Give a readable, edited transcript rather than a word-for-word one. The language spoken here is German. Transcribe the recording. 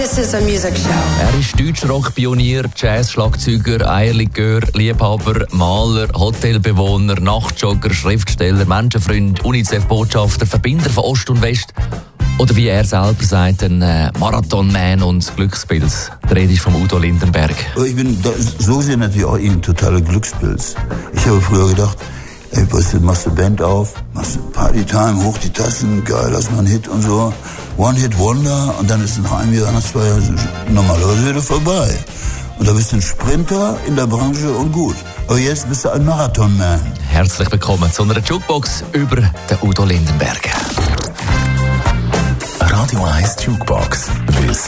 This is a music show. Er ist Deutschrock-Pionier, Jazz-Schlagzeuger, Eierlikör, Liebhaber, Maler, Hotelbewohner, Nachtjogger, Schriftsteller, Menschenfreund, UNICEF-Botschafter, Verbinder von Ost und West. Oder wie er selber sagt, ein Marathonman und Glückspilz. Die Rede ist von Udo Lindenberg. Ich bin so gesehen natürlich auch ein totaler Glückspilz. Ich habe früher gedacht, ey, weißt du, machst du Band auf, machst du Partytime, hoch die Tassen, geil, lass mal einen Hit und so. One-Hit-Wonder und dann ist nach einem Jahr, nach 2 Jahren normalerweise wieder vorbei. Und da bist du ein Sprinter in der Branche und gut. Aber jetzt bist du ein Marathonman. Herzlich willkommen zu einer Jukebox über den Udo Lindenberg. Radio 1 Jukebox. Wissen